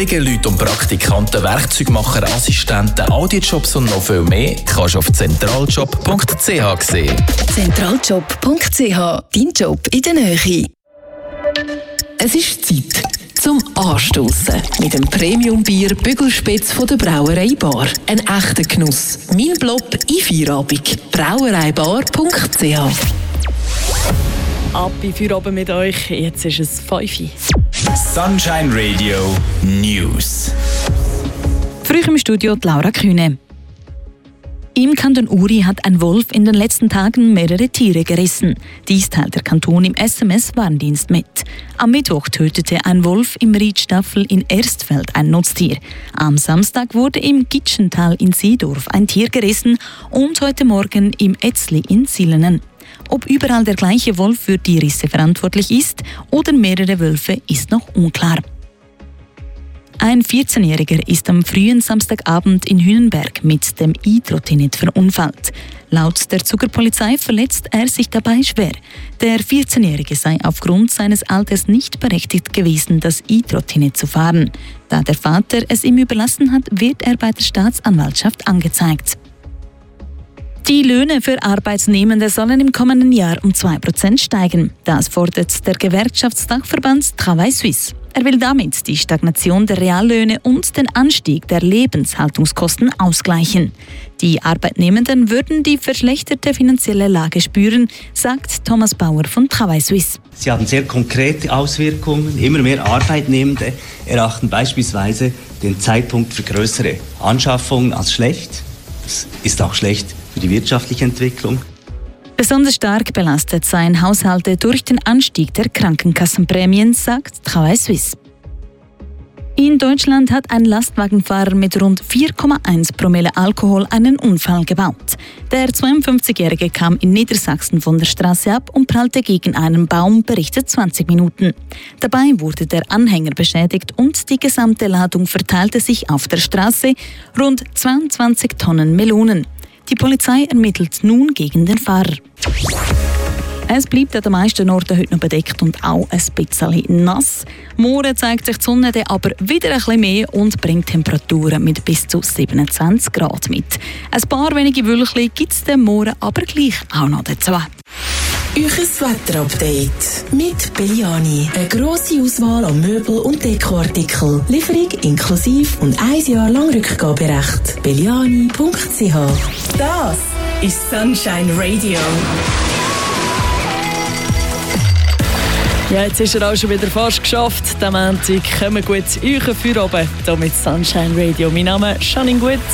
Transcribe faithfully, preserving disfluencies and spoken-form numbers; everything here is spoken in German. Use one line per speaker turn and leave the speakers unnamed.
Kollegen, Leute und Praktikanten, Werkzeugmacher, Assistenten, all die Jobs und noch viel mehr kannst du auf zentraljob punkt c h sehen.
zentraljob punkt c h, dein Job in der Nähe. Es ist Zeit zum Anstossen mit dem Premium-Bier Bügelspitz von der Brauerei Bar. Ein echter Genuss. Mein Blob in Feierabend. brauereibar punkt c h.
Ab in Feierabend mit euch. Jetzt ist es fünf Uhr.
Sunshine Radio News.
Früh im Studio die Laura Kühne. Im Kanton Uri hat ein Wolf in den letzten Tagen mehrere Tiere gerissen. Dies teilt der Kanton im S M S-Warndienst mit. Am Mittwoch tötete ein Wolf im Riedstaffel in Erstfeld ein Nutztier. Am Samstag wurde im Gitschental in Seedorf ein Tier gerissen und heute Morgen im Etzli in Silenen. Ob überall der gleiche Wolf für die Risse verantwortlich ist oder mehrere Wölfe, ist noch unklar. Ein vierzehnjähriger ist am frühen Samstagabend in Hünenberg mit dem E-Trottinett verunfallt. Laut der Zugerpolizei verletzt er sich dabei schwer. Der vierzehnjährige sei aufgrund seines Alters nicht berechtigt gewesen, das E-Trottinett zu fahren. Da der Vater es ihm überlassen hat, wird er bei der Staatsanwaltschaft angezeigt. Die Löhne für Arbeitsnehmende sollen im kommenden Jahr um zwei Prozent steigen. Das fordert der Gewerkschaftsdachverband Travail Suisse. Er will damit die Stagnation der Reallöhne und den Anstieg der Lebenshaltungskosten ausgleichen. Die Arbeitnehmenden würden die verschlechterte finanzielle Lage spüren, sagt Thomas Bauer von Travail Suisse.
Sie haben sehr konkrete Auswirkungen. Immer mehr Arbeitnehmende erachten beispielsweise den Zeitpunkt für größere Anschaffungen als schlecht. Das ist auch schlecht für die wirtschaftliche Entwicklung.
Besonders stark belastet seien Haushalte durch den Anstieg der Krankenkassenprämien, sagt Travail Suisse. In Deutschland hat ein Lastwagenfahrer mit rund vier Komma eins Promille Alkohol einen Unfall gebaut. Der zweiundfünfzigjährige kam in Niedersachsen von der Straße ab und prallte gegen einen Baum, berichtet zwanzig Minuten. Dabei wurde der Anhänger beschädigt und die gesamte Ladung verteilte sich auf der Straße, rund zweiundzwanzig Tonnen Melonen. Die Polizei ermittelt nun gegen den Fahrer. Es bleibt an den meisten Orten heute noch bedeckt und auch ein bisschen nass. Morgen zeigt sich die Sonne dann aber wieder ein bisschen mehr und bringt Temperaturen mit bis zu siebenundzwanzig Grad mit. Ein paar wenige Wölkchen gibt es dann morgen aber gleich auch noch dazu.
Euches Wetterupdate mit Belliani. Eine grosse Auswahl an Möbel- und Dekoartikeln. Lieferung inklusive und ein Jahr lang Rückgaberecht. belliani punkt c h. Das ist Sunshine Radio.
Ja, jetzt ist er auch schon wieder fast geschafft. Der Montag kommen gut euch für oben hier mit Sunshine Radio. Mein Name ist Janine Gut.